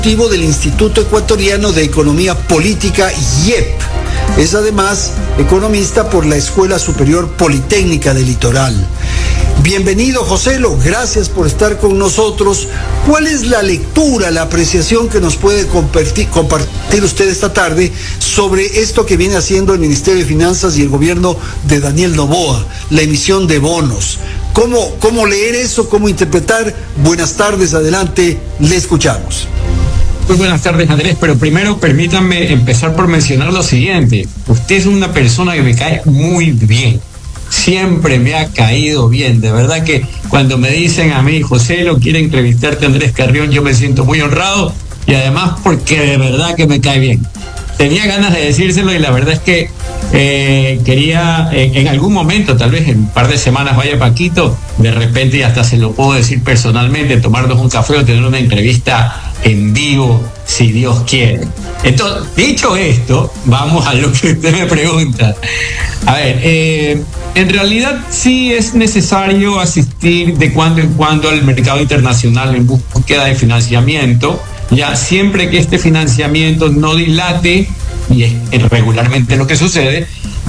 del Instituto Ecuatoriano de Economía Política, IEP. Es además economista por la Escuela Superior Politécnica del Litoral. Bienvenido, Joselo, gracias por estar con nosotros. ¿Cuál es la lectura, la apreciación que nos puede compartir usted esta tarde sobre esto que viene haciendo el Ministerio de Finanzas y el gobierno de Daniel Noboa, la emisión de bonos? ¿Cómo leer eso? ¿Cómo interpretar? Buenas tardes, adelante, le escuchamos. Muy buenas tardes, Andrés, pero primero permítanme empezar por mencionar lo siguiente. Usted es una persona que me cae muy bien. Siempre me ha caído bien. De verdad que cuando me dicen a mí, José, lo quiere entrevistarte Andrés Carrión, yo me siento muy honrado y además porque de verdad que me cae bien. Tenía ganas de decírselo y la verdad es que quería en algún momento, tal vez en un par de semanas vaya Paquito, de repente y hasta se lo puedo decir personalmente, tomarnos un café o tener una entrevista en vivo, si Dios quiere. Entonces, dicho esto, vamos a lo que usted me pregunta. A ver, en realidad sí es necesario asistir de cuando en cuando al mercado internacional en búsqueda de financiamiento, ya siempre que este financiamiento no dilate, y es regularmente lo que sucede,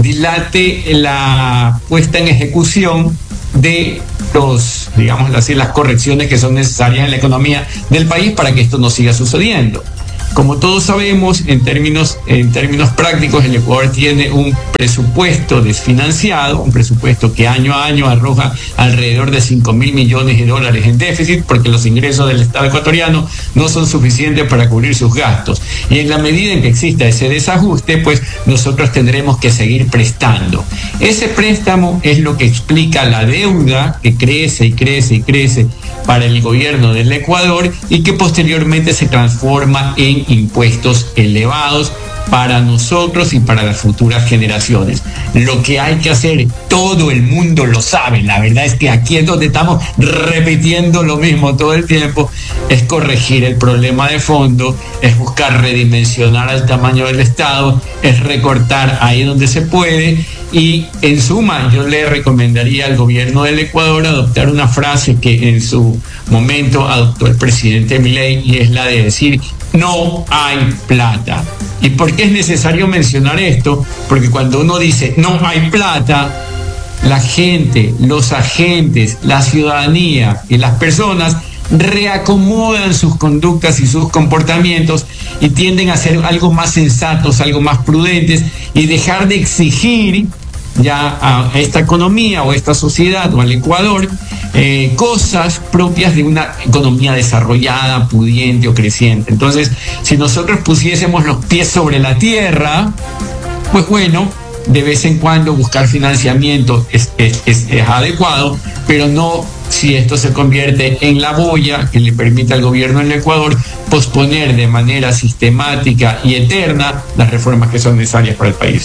dilate la puesta en ejecución de los, digamos así, las correcciones que son necesarias en la economía del país para que esto no siga sucediendo. Como todos sabemos, en términos prácticos, el Ecuador tiene un presupuesto desfinanciado, un presupuesto que año a año arroja alrededor de 5.000 millones de dólares en déficit, porque los ingresos del Estado ecuatoriano no son suficientes para cubrir sus gastos. Y en la medida en que exista ese desajuste, pues nosotros tendremos que seguir prestando. Ese préstamo es lo que explica la deuda que crece y crece y crece para el gobierno del Ecuador y que posteriormente se transforma en impuestos elevados para nosotros y para las futuras generaciones. Lo que hay que hacer, todo el mundo lo sabe, la verdad es que aquí es donde estamos repitiendo lo mismo todo el tiempo, es corregir el problema de fondo, es buscar redimensionar al tamaño del Estado, es recortar ahí donde se puede. Y en suma, yo le recomendaría al gobierno del Ecuador adoptar una frase que en su momento adoptó el presidente Milei, y es la de decir: no hay plata. ¿Y por qué es necesario mencionar esto? Porque cuando uno dice no hay plata, la gente, los agentes, la ciudadanía y las personas reacomodan sus conductas y sus comportamientos y tienden a ser algo más sensatos, algo más prudentes y dejar de exigir ya a esta economía o a esta sociedad o al Ecuador cosas propias de una economía desarrollada, pudiente o creciente. Entonces, si nosotros pusiésemos los pies sobre la tierra, pues bueno, de vez en cuando buscar financiamiento es adecuado, pero no si esto se convierte en la boya que le permite al gobierno del Ecuador posponer de manera sistemática y eterna las reformas que son necesarias para el país.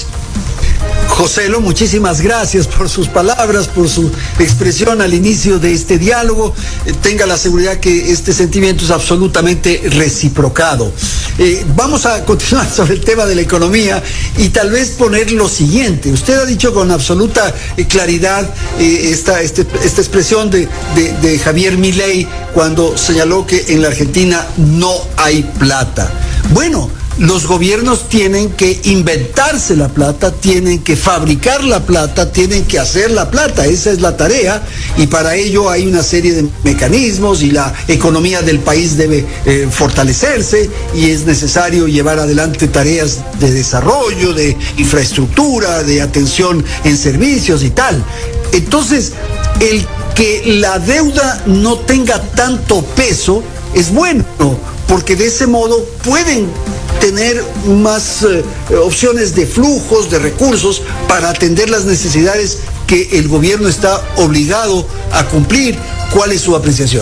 Joselo, muchísimas gracias por sus palabras, por su expresión al inicio de este diálogo. Tenga la seguridad que este sentimiento es absolutamente reciprocado. Vamos a continuar sobre el tema de la economía y tal vez poner lo siguiente. Usted ha dicho con absoluta claridad esta expresión de Javier Milei cuando señaló que en la Argentina no hay plata. Bueno, los gobiernos tienen que inventarse la plata, tienen que fabricar la plata, tienen que hacer la plata, esa es la tarea, y para ello hay una serie de mecanismos y la economía del país debe fortalecerse y es necesario llevar adelante tareas de desarrollo, de infraestructura, de atención en servicios y tal. Entonces, el que la deuda no tenga tanto peso es bueno, porque de ese modo pueden tener más opciones de flujos, de recursos para atender las necesidades que el gobierno está obligado a cumplir. ¿Cuál es su apreciación?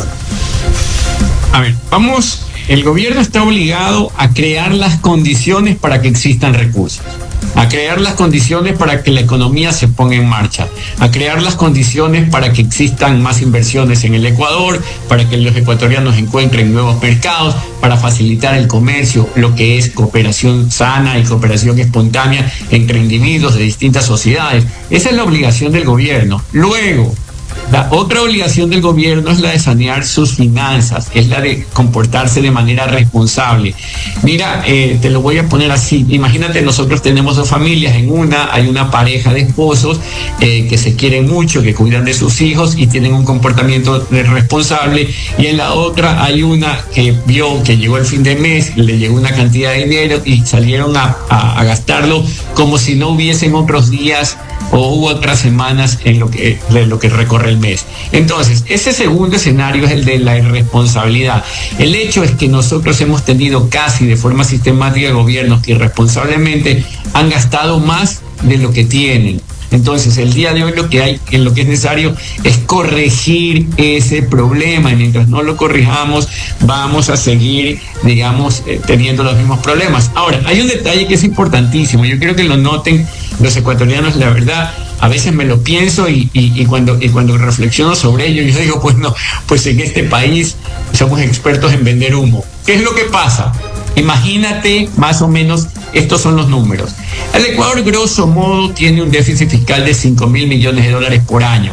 A ver, el gobierno está obligado a crear las condiciones para que existan recursos, a crear las condiciones para que la economía se ponga en marcha, a crear las condiciones para que existan más inversiones en el Ecuador, para que los ecuatorianos encuentren nuevos mercados, para facilitar el comercio, lo que es cooperación sana y cooperación espontánea entre individuos de distintas sociedades. Esa es la obligación del gobierno. Luego, La otra obligación del gobierno es la de sanear sus finanzas, es la de comportarse de manera responsable. Mira, te lo voy a poner así. Imagínate, nosotros tenemos dos familias. En una hay una pareja de esposos que se quieren mucho, que cuidan de sus hijos y tienen un comportamiento responsable. Y en la otra hay una que vio que llegó el fin de mes, le llegó una cantidad de dinero y salieron a gastarlo como si no hubiesen otros días o hubo otras semanas en lo que recorre el mes. Entonces, ese segundo escenario es el de la irresponsabilidad. El hecho es que nosotros hemos tenido casi de forma sistemática gobiernos que irresponsablemente han gastado más de lo que tienen. Entonces, el día de hoy lo que es necesario es corregir ese problema, y mientras no lo corrijamos vamos a seguir, digamos, teniendo los mismos problemas. Ahora, hay un detalle que es importantísimo, yo quiero que lo noten los ecuatorianos, la verdad. A veces me lo pienso y cuando reflexiono sobre ello, yo digo, pues no, pues en este país somos expertos en vender humo. ¿Qué es lo que pasa? Imagínate, más o menos, estos son los números. El Ecuador, grosso modo, tiene un déficit fiscal de 5.000 millones de dólares por año.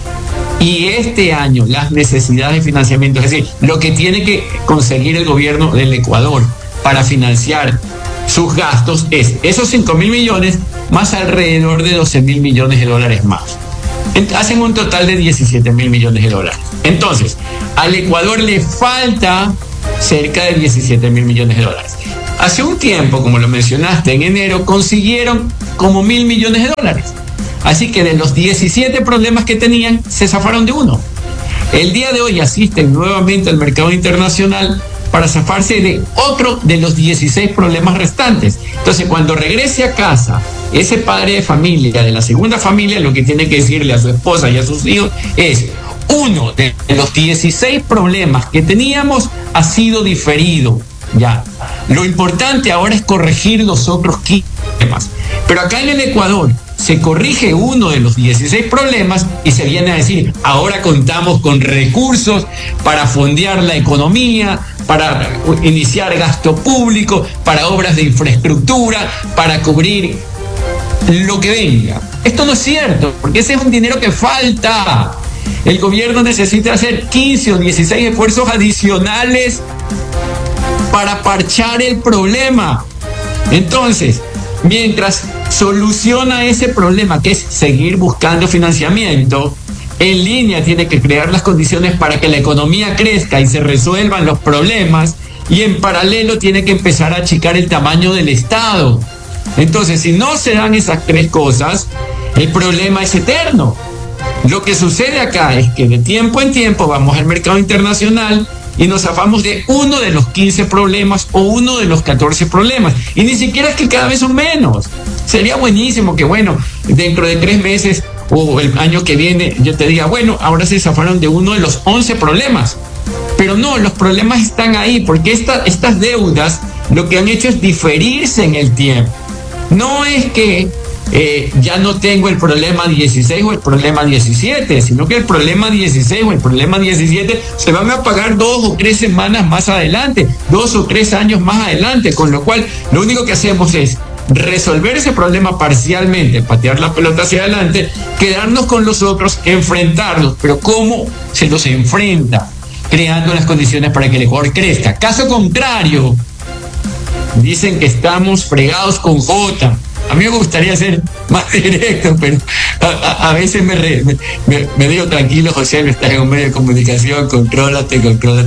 Y este año, las necesidades de financiamiento, es decir, lo que tiene que conseguir el gobierno del Ecuador para financiar sus gastos es esos 5.000 millones más alrededor de 12.000 millones de dólares más. Hacen un total de 17.000 millones de dólares. Entonces, al Ecuador le falta cerca de 17.000 millones de dólares. Hace un tiempo, como lo mencionaste, en enero consiguieron como 1.000 millones de dólares. Así que de los 17 problemas que tenían, se zafaron de uno. El día de hoy asisten nuevamente al mercado internacional para zafarse de otro de los 16 problemas restantes. Entonces, cuando regrese a casa, ese padre de familia, de la segunda familia, lo que tiene que decirle a su esposa y a sus hijos es: uno de los 16 problemas que teníamos ha sido diferido. Ya. Lo importante ahora es corregir los otros 15 problemas. Pero acá en el Ecuador se corrige uno de los 16 problemas y se viene a decir: ahora contamos con recursos para fondear la economía, para iniciar gasto público, para obras de infraestructura, para cubrir lo que venga. Esto no es cierto, porque ese es un dinero que falta. El gobierno necesita hacer 15 o 16 esfuerzos adicionales para parchar el problema. Entonces, mientras soluciona ese problema, que es seguir buscando financiamiento, en línea tiene que crear las condiciones para que la economía crezca y se resuelvan los problemas, y en paralelo tiene que empezar a achicar el tamaño del Estado. Entonces, si no se dan esas tres cosas, el problema es eterno. Lo que sucede acá es que de tiempo en tiempo vamos al mercado internacional y nos zafamos de uno de los 15 problemas o uno de los 14 problemas. Y ni siquiera es que cada vez son menos. Sería buenísimo que, bueno, dentro de 3 meses o el año que viene yo te diga, bueno, ahora se zafaron de uno de los 11 problemas. Pero no, los problemas están ahí porque estas deudas lo que han hecho es diferirse en el tiempo. No es que ya no tengo el problema 16 o el problema 17, sino que el problema 16 o el problema 17 se van a pagar 2 o 3 semanas más adelante, 2 o 3 años más adelante, con lo cual lo único que hacemos es resolver ese problema parcialmente, patear la pelota hacia adelante, quedarnos con los otros, enfrentarlos. Pero ¿cómo se los enfrenta? Creando las condiciones para que el Ecuador crezca. Caso contrario, dicen que estamos fregados con J. A mí me gustaría ser más directo, pero a veces me digo, tranquilo, José, estás en un medio de comunicación, contrólate.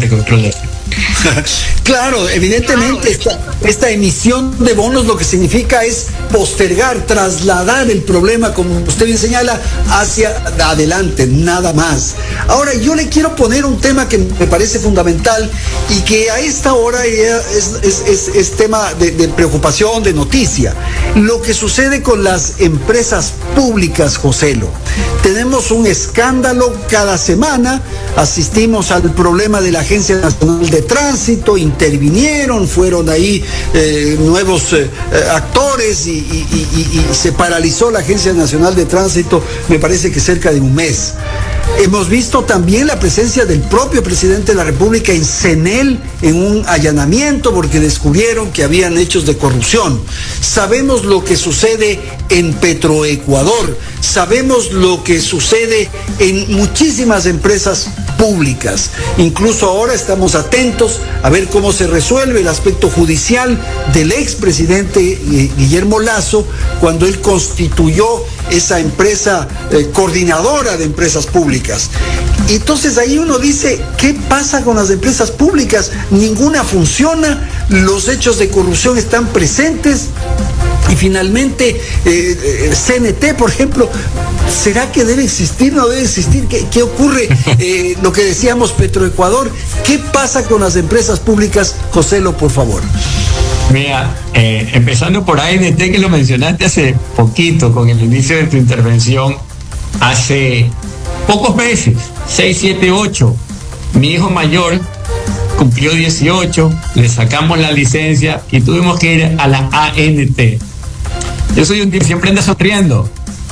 Claro, evidentemente esta emisión de bonos lo que significa es postergar, trasladar el problema, como usted bien señala, hacia adelante, nada más. Ahora, yo le quiero poner un tema que me parece fundamental y que a esta hora es tema de preocupación, de noticia. Lo que sucede con las empresas públicas, Joselo. Tenemos un escándalo cada semana, asistimos al problema de la Agencia Nacional de Tránsito, intervinieron, fueron ahí nuevos actores y se paralizó la Agencia Nacional de Tránsito, me parece que cerca de un mes. Hemos visto también la presencia del propio presidente de la República en CENEL en un allanamiento porque descubrieron que habían hechos de corrupción. Sabemos lo que sucede en Petroecuador, sabemos lo que sucede en muchísimas empresas públicas. Incluso ahora estamos atentos a ver cómo se resuelve el aspecto judicial del expresidente Guillermo Lasso cuando él constituyó esa empresa coordinadora de empresas públicas. Entonces ahí uno dice, ¿qué pasa con las empresas públicas? Ninguna funciona, los hechos de corrupción están presentes. Y finalmente, CNT, por ejemplo, ¿será que debe existir? ¿No debe existir? ¿Qué ocurre? Lo que decíamos, Petroecuador, ¿qué pasa con las empresas públicas? Joselo, por favor. Mira, empezando por ANT, que lo mencionaste hace poquito, con el inicio de tu intervención, hace pocos meses, 6, 7, 8, mi hijo mayor cumplió 18, le sacamos la licencia y tuvimos que ir a la ANT. Yo soy un tipo, siempre anda sonriendo.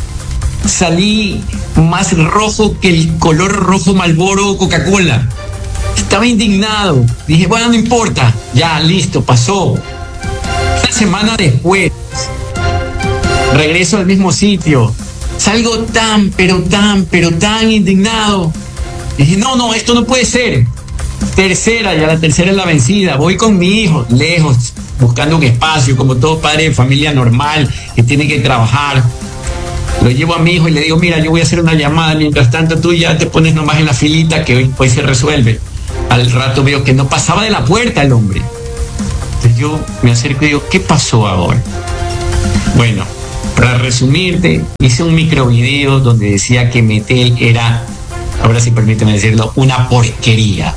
Salí más rojo que el color rojo Marlboro Coca-Cola. Estaba indignado. Dije, bueno, no importa. Ya, listo, pasó. Una semana después, regreso al mismo sitio. Salgo tan indignado. Dije, no, esto no puede ser. La tercera es la vencida. Voy con mi hijo, lejos, buscando un espacio, como todo padre de familia normal, que tiene que trabajar. Lo llevo a mi hijo y le digo, mira, yo voy a hacer una llamada, mientras tanto tú ya te pones nomás en la filita que hoy se resuelve. Al rato veo que no pasaba de la puerta el hombre. Entonces yo me acerco y digo, ¿qué pasó ahora? Bueno, para resumirte, hice un microvideo donde decía que Metel era, ahora sí permíteme decirlo, una porquería.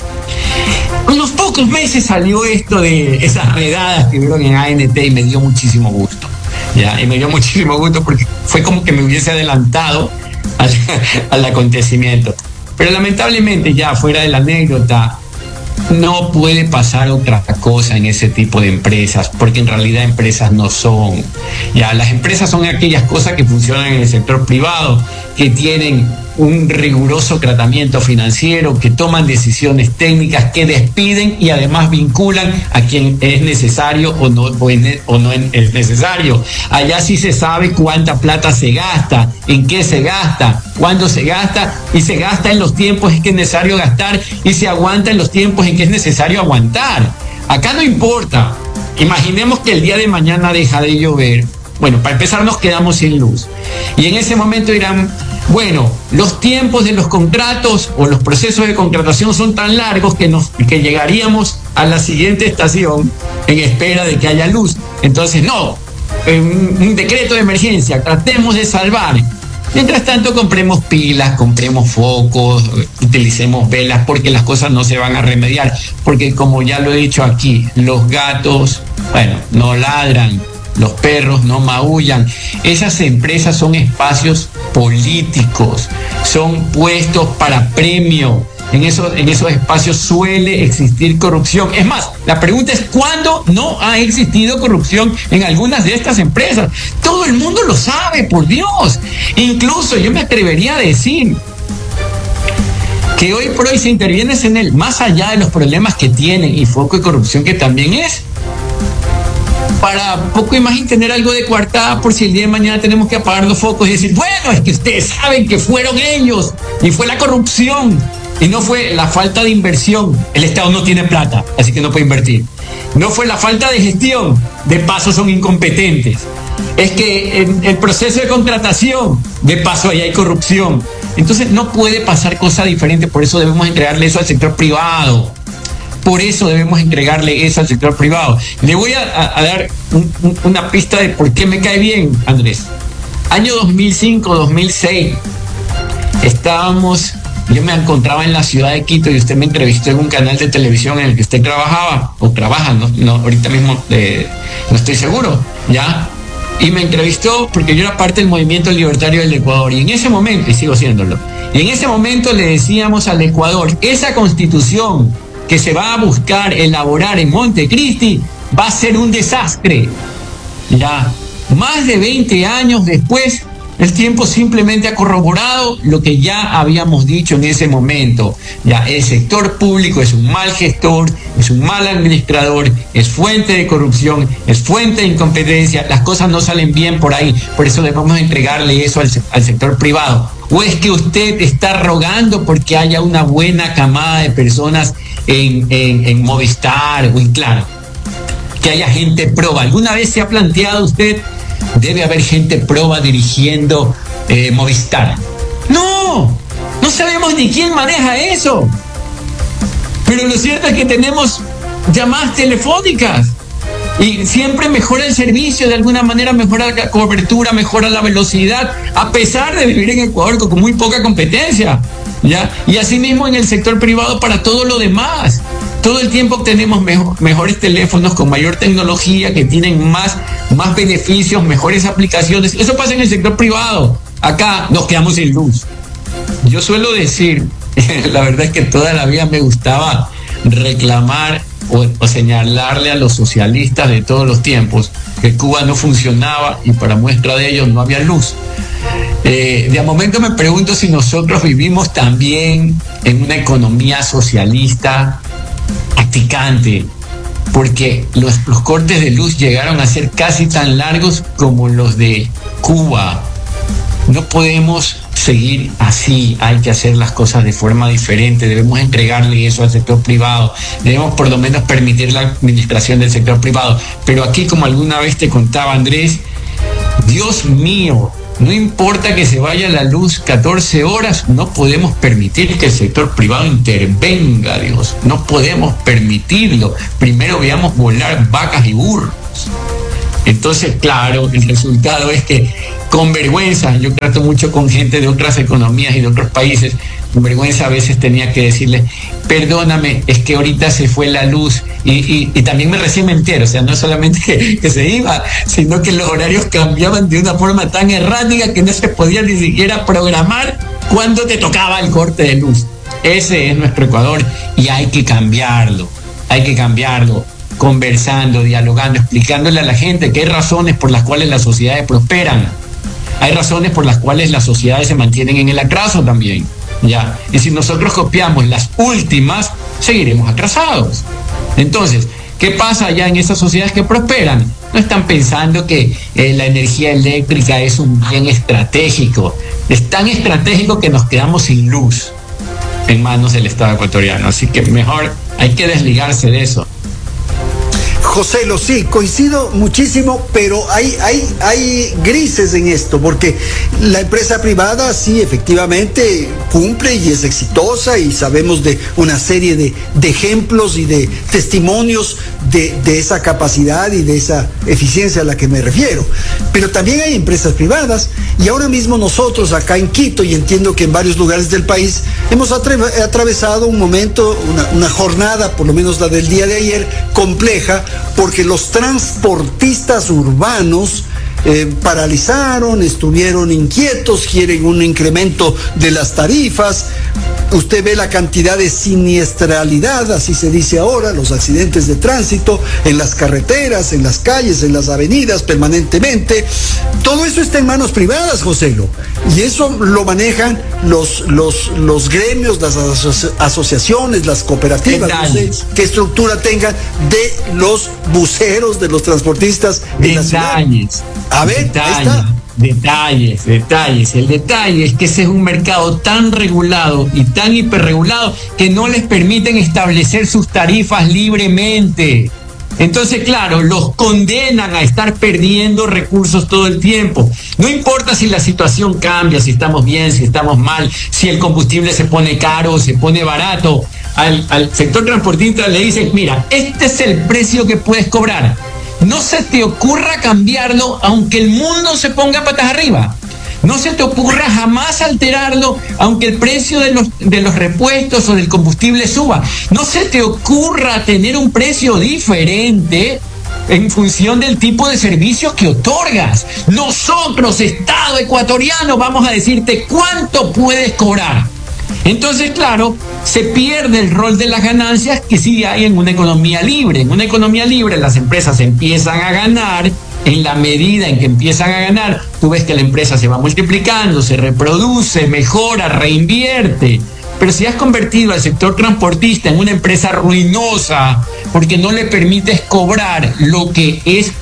A unos pocos meses salió esto de esas redadas que vieron en ANT y me dio muchísimo gusto. ¿Ya? Y me dio muchísimo gusto porque fue como que me hubiese adelantado al acontecimiento. Pero lamentablemente, ya fuera de la anécdota, no puede pasar otra cosa en ese tipo de empresas, porque en realidad empresas no son. Ya, las empresas son aquellas cosas que funcionan en el sector privado, que tienen un riguroso tratamiento financiero, que toman decisiones técnicas, que despiden y además vinculan a quien es necesario o no es necesario. Allá sí se sabe cuánta plata se gasta, en qué se gasta, cuándo se gasta, y se gasta en los tiempos en que es necesario gastar y se aguanta en los tiempos en que es necesario aguantar. Acá no importa. Imaginemos que el día de mañana deja de llover. Bueno, para empezar nos quedamos sin luz. Y en ese momento dirán, bueno, los tiempos de los contratos o los procesos de contratación son tan largos que llegaríamos a la siguiente estación en espera de que haya luz. Entonces, no, un decreto de emergencia, tratemos de salvar. Mientras tanto, compremos pilas, compremos focos, utilicemos velas, porque las cosas no se van a remediar. Porque como ya lo he dicho aquí, los gatos, bueno, no ladran. Los perros no maullan. Esas empresas son espacios políticos, son puestos para premio. En esos espacios suele existir corrupción. Es más, la pregunta es, ¿cuándo no ha existido corrupción en algunas de estas empresas? Todo el mundo lo sabe, por Dios. Incluso yo me atrevería a decir que hoy por hoy se interviene en él, más allá de los problemas que tienen y foco de corrupción que también es, para poco y más tener algo de coartada por si el día de mañana tenemos que apagar los focos y decir, bueno, es que ustedes saben que fueron ellos y fue la corrupción y no fue la falta de inversión. El Estado no tiene plata, así que no puede invertir. No fue la falta de gestión, de paso son incompetentes. Es que en el proceso de contratación, de paso ahí hay corrupción. Entonces no puede pasar cosa diferente, por eso debemos entregarle eso al sector privado. Por eso debemos entregarle eso al sector privado. Le voy a dar una pista de por qué me cae bien, Andrés. Año 2005, 2006, yo me encontraba en la ciudad de Quito y usted me entrevistó en un canal de televisión en el que usted trabajaba, o trabaja, no ahorita mismo no estoy seguro, ¿ya? Y me entrevistó porque yo era parte del movimiento libertario del Ecuador, y en ese momento, y sigo siéndolo, y en ese momento le decíamos al Ecuador, esa constitución que se va a buscar elaborar en Montecristi va a ser un desastre. Ya, más de 20 años después, El tiempo simplemente ha corroborado lo que ya habíamos dicho en ese momento. Ya el sector público es un mal gestor, es un mal administrador, es fuente de corrupción, es fuente de incompetencia. Las cosas no salen bien por ahí. Por eso debemos entregarle eso al sector privado. ¿O es que usted está rogando porque haya una buena camada de personas en Movistar o en Claro? Que haya gente proba. ¿Alguna vez se ha planteado usted? Debe haber gente proba dirigiendo Movistar. No sabemos ni quién maneja eso. Pero lo cierto es que tenemos llamadas telefónicas y siempre mejora el servicio, de alguna manera mejora la cobertura, mejora la velocidad, a pesar de vivir en Ecuador con muy poca competencia, ¿ya? Y asimismo en el sector privado para todo lo demás. Todo el tiempo obtenemos mejores teléfonos con mayor tecnología, que tienen más beneficios, mejores aplicaciones. Eso pasa en el sector privado. Acá nos quedamos sin luz. Yo suelo decir, la verdad es que toda la vida me gustaba reclamar o señalarle a los socialistas de todos los tiempos que Cuba no funcionaba y para muestra de ello no había luz. De a momento me pregunto si nosotros vivimos también en una economía socialista practicante, porque los cortes de luz llegaron a ser casi tan largos como los de Cuba. No podemos seguir así, hay que hacer las cosas de forma diferente, debemos entregarle eso al sector privado, debemos por lo menos permitir la administración del sector privado. Pero aquí, como alguna vez te contaba Andrés, Dios mío, no importa que se vaya la luz 14 horas, no podemos permitir que el sector privado intervenga, Dios. No podemos permitirlo. Primero veamos volar vacas y burros. Entonces, claro, el resultado es que con vergüenza, yo trato mucho con gente de otras economías y de otros países, con vergüenza a veces tenía que decirle, perdóname, es que ahorita se fue la luz y también recién me entero, o sea, no solamente que se iba, sino que los horarios cambiaban de una forma tan errática que no se podía ni siquiera programar cuándo te tocaba el corte de luz. Ese es nuestro Ecuador y hay que cambiarlo, conversando, dialogando, explicándole a la gente que hay razones por las cuales las sociedades prosperan. Hay razones por las cuales las sociedades se mantienen en el atraso también, ¿ya? Y si nosotros copiamos las últimas, seguiremos atrasados. Entonces, ¿qué pasa allá en esas sociedades que prosperan? No están pensando que la energía eléctrica es un bien estratégico. Es tan estratégico que nos quedamos sin luz en manos del Estado ecuatoriano. Así que mejor hay que desligarse de eso. José, sí, coincido muchísimo, pero hay grises en esto, porque la empresa privada sí efectivamente cumple y es exitosa y sabemos de una serie de ejemplos y de testimonios de esa capacidad y de esa eficiencia a la que me refiero. Pero también hay empresas privadas y ahora mismo nosotros acá en Quito, y entiendo que en varios lugares del país, hemos atravesado un momento, una jornada, por lo menos la del día de ayer, compleja, porque los transportistas urbanos paralizaron, estuvieron inquietos, quieren un incremento de las tarifas. Usted ve la cantidad de siniestralidad, así se dice ahora, los accidentes de tránsito en las carreteras, en las calles, en las avenidas permanentemente. Todo eso está en manos privadas, Joselo, y eso lo manejan los gremios, las asociaciones, las cooperativas, no sé qué estructura tengan, de los buceros, de los transportistas en la ciudad. A ver, ahí está. Detalles. El detalle es que ese es un mercado tan regulado y tan hiperregulado que no les permiten establecer sus tarifas libremente. Entonces, claro, los condenan a estar perdiendo recursos todo el tiempo. No importa si la situación cambia, si estamos bien, si estamos mal, si el combustible se pone caro o se pone barato. Al sector transportista le dicen, mira, este es el precio que puedes cobrar. No se te ocurra cambiarlo aunque el mundo se ponga patas arriba. No se te ocurra jamás alterarlo aunque el precio de los repuestos o del combustible suba. No se te ocurra tener un precio diferente en función del tipo de servicio que otorgas. Nosotros, Estado ecuatoriano, vamos a decirte cuánto puedes cobrar. Entonces, claro, se pierde el rol de las ganancias que sí hay en una economía libre. En una economía libre las empresas empiezan a ganar en la medida en que empiezan a ganar, tú ves que la empresa se va multiplicando, se reproduce, mejora, reinvierte. Pero si has convertido al sector transportista en una empresa ruinosa porque no le permites cobrar lo que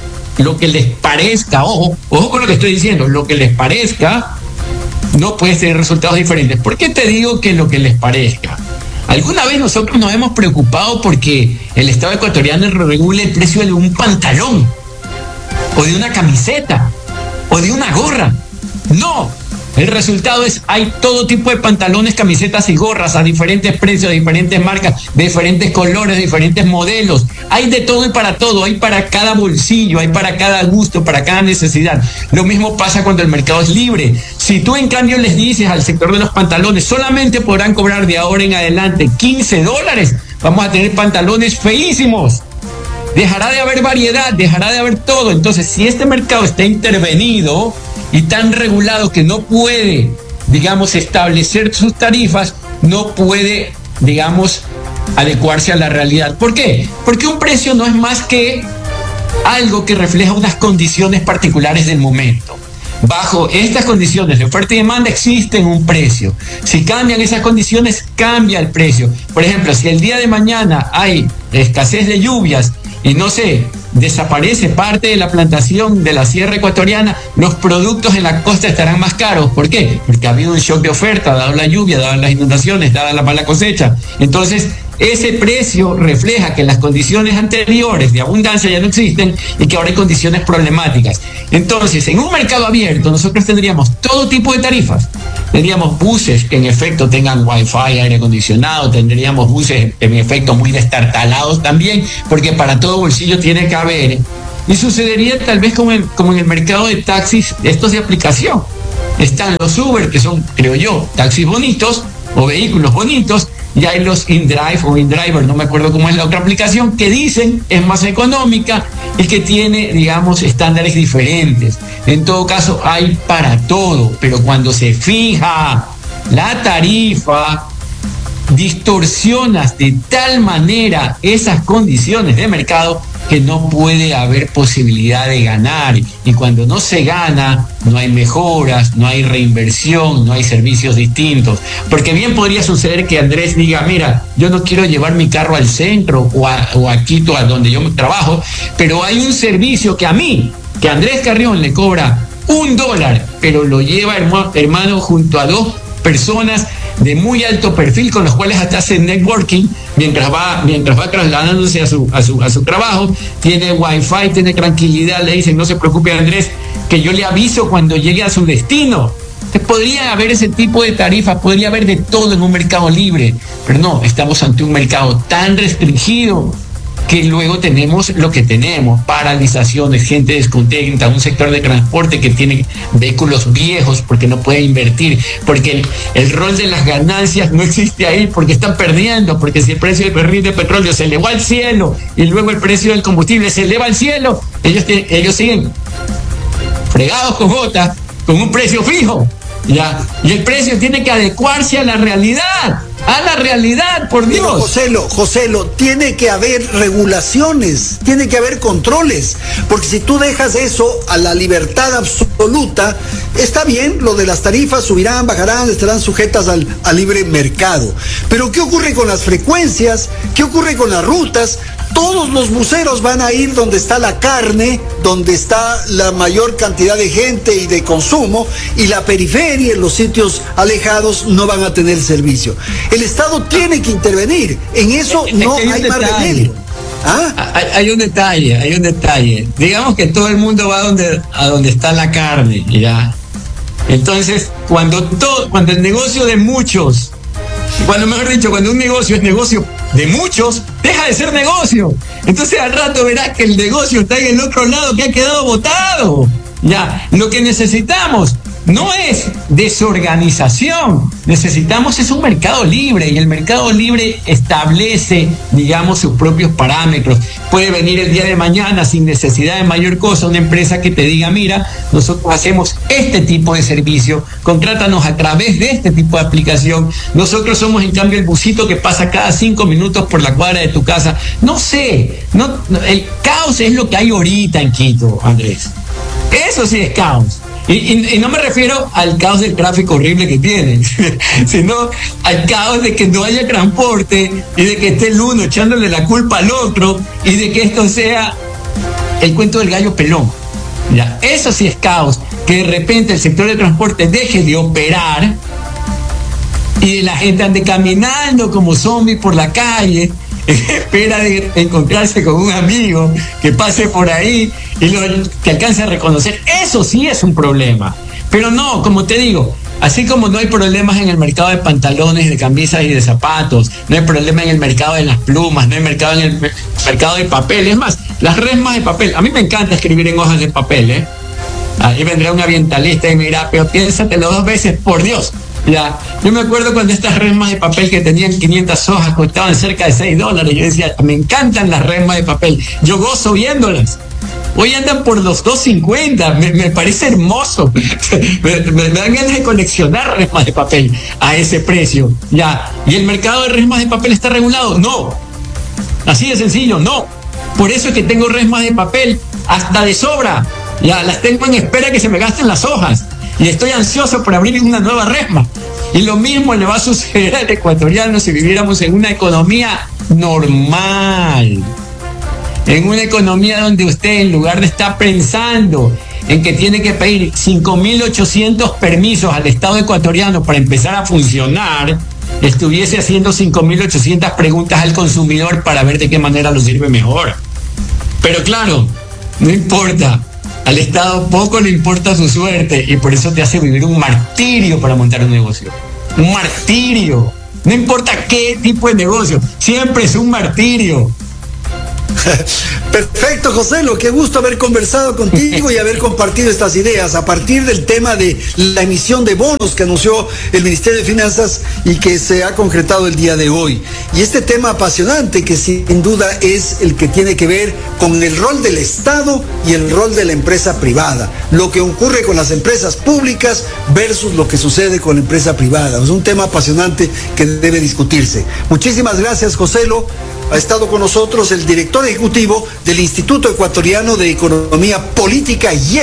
les parezca, ojo con lo que estoy diciendo, lo que les parezca, no puedes tener resultados diferentes. ¿Por qué te digo que lo que les parezca? ¿Alguna vez nosotros nos hemos preocupado porque el Estado ecuatoriano regule el precio de un pantalón, o de una camiseta, o de una gorra? No. El resultado es, hay todo tipo de pantalones, camisetas y gorras a diferentes precios, de diferentes marcas, de diferentes colores, de diferentes modelos. Hay de todo y para todo, hay para cada bolsillo, hay para cada gusto, para cada necesidad. Lo mismo pasa cuando el mercado es libre. Si tú en cambio les dices al sector de los pantalones, solamente podrán cobrar de ahora en adelante $15, vamos a tener pantalones feísimos. Dejará de haber variedad, dejará de haber todo. Entonces, si este mercado está intervenido y tan regulado que no puede, digamos, establecer sus tarifas, no puede, digamos, adecuarse a la realidad. ¿Por qué? Porque un precio no es más que algo que refleja unas condiciones particulares del momento. Bajo estas condiciones de oferta y demanda existen un precio. Si cambian esas condiciones, cambia el precio. Por ejemplo, si el día de mañana hay escasez de lluvias y no sé, desaparece parte de la plantación de la sierra ecuatoriana, los productos en la costa estarán más caros. ¿Por qué? Porque ha habido un shock de oferta, dado la lluvia, dado las inundaciones, dada la mala cosecha. Entonces, ese precio refleja que las condiciones anteriores de abundancia ya no existen y que ahora hay condiciones problemáticas. Entonces, en un mercado abierto, nosotros tendríamos todo tipo de tarifas. Tendríamos buses que en efecto tengan wifi, aire acondicionado, tendríamos buses en efecto muy destartalados también, porque para todo bolsillo tiene que haber. Y sucedería tal vez como en el mercado de taxis, estos de aplicación. Están los Uber, que son, creo yo, taxis bonitos o vehículos bonitos, y hay los InDrive o InDriver, no me acuerdo cómo es la otra aplicación, que dicen es más económica y que tiene, digamos, estándares diferentes. En todo caso, hay para todo, pero cuando se fija la tarifa, distorsionas de tal manera esas condiciones de mercado que no puede haber posibilidad de ganar, y cuando no se gana no hay mejoras, no hay reinversión, no hay servicios distintos, porque bien podría suceder que Andrés diga, mira, yo no quiero llevar mi carro al centro o a Quito, a donde yo trabajo, pero hay un servicio que Andrés Carrión le cobra $1, pero lo lleva, hermano, junto a 2 personas de muy alto perfil con los cuales hasta hace networking mientras va trasladándose a su trabajo, tiene wifi, tiene tranquilidad, le dicen no se preocupe Andrés, que yo le aviso cuando llegue a su destino. Entonces, podría haber ese tipo de tarifas, podría haber de todo en un mercado libre, pero no, estamos ante un mercado tan restringido que luego tenemos lo que tenemos, paralizaciones, gente descontenta, un sector de transporte que tiene vehículos viejos porque no puede invertir, porque el rol de las ganancias no existe ahí, porque están perdiendo, porque si el precio del barril de petróleo se elevó al cielo y luego el precio del combustible se eleva al cielo, ellos siguen fregados con gotas, con un precio fijo, ¿ya? Y el precio tiene que adecuarse a la realidad. A la realidad, por Dios. Joselo, tiene que haber regulaciones, tiene que haber controles, porque si tú dejas eso a la libertad absoluta, está bien, lo de las tarifas subirán, bajarán, estarán sujetas al libre mercado. Pero ¿qué ocurre con las frecuencias? ¿Qué ocurre con las rutas? Todos los buceros van a ir donde está la carne, donde está la mayor cantidad de gente y de consumo, y la periferia, los sitios alejados, no van a tener servicio. El Estado tiene que intervenir, en eso no hay más remedio. ¿Ah? Hay un detalle. Digamos que todo el mundo va a donde está la carne, ¿ya? Entonces, cuando el negocio de muchos, cuando un negocio es negocio de muchos, deja de ser negocio. Entonces al rato verás que el negocio está en el otro lado, que ha quedado botado. Ya, lo que necesitamos no es desorganización. Necesitamos es un mercado libre, y el mercado libre establece, digamos, sus propios parámetros. Puede venir el día de mañana sin necesidad de mayor cosa una empresa que te diga, mira, nosotros hacemos este tipo de servicio, contrátanos a través de este tipo de aplicación. Nosotros somos en cambio el busito que pasa cada 5 minutos por la cuadra de tu casa. No sé, el caos es lo que hay ahorita en Quito, Andrés. Eso sí es caos. Y no me refiero al caos del tráfico horrible que tienen, sino al caos de que no haya transporte y de que esté el uno echándole la culpa al otro y de que esto sea el cuento del gallo pelón. Ya, eso sí es caos, que de repente el sector de transporte deje de operar y la gente ande caminando como zombie por la calle, espera de encontrarse con un amigo que pase por ahí y que alcance a reconocer. Eso sí es un problema. Pero no, como te digo, así como no hay problemas en el mercado de pantalones, de camisas y de zapatos, no hay problema en el mercado de las plumas, no hay mercado en el mercado de papel. Es más, las resmas de papel, a mí me encanta escribir en hojas de papel, ¿eh? Ahí vendrá un ambientalista y me dirá, pero piénsatelo 2 veces, por Dios. Ya, yo me acuerdo cuando estas resmas de papel que tenían 500 hojas costaban cerca de $6. Yo decía, me encantan las resmas de papel, yo gozo viéndolas. Hoy andan por los $2.50, me parece hermoso. me dan ganas de coleccionar resmas de papel a ese precio. Ya, ¿y el mercado de resmas de papel está regulado? No. Así de sencillo, no. Por eso es que tengo resmas de papel hasta de sobra. Ya, las tengo en espera que se me gasten las hojas. Y estoy ansioso por abrir una nueva resma. Y lo mismo le va a suceder al ecuatoriano si viviéramos en una economía normal. En una economía donde usted, en lugar de estar pensando en que tiene que pedir 5.800 permisos al Estado ecuatoriano para empezar a funcionar, estuviese haciendo 5.800 preguntas al consumidor para ver de qué manera lo sirve mejor. Pero claro, no importa. Al Estado poco le importa su suerte y por eso te hace vivir un martirio para montar un negocio. Un martirio. No importa qué tipo de negocio, siempre es un martirio. Perfecto, Joselo, qué gusto haber conversado contigo y haber compartido estas ideas a partir del tema de la emisión de bonos que anunció el Ministerio de Finanzas y que se ha concretado el día de hoy. Y este tema apasionante que sin duda es el que tiene que ver con el rol del Estado y el rol de la empresa privada, lo que ocurre con las empresas públicas versus lo que sucede con la empresa privada. Es un tema apasionante que debe discutirse. Muchísimas gracias, Joselo. Ha estado con nosotros el director ejecutivo del Instituto Ecuatoriano de Economía Política y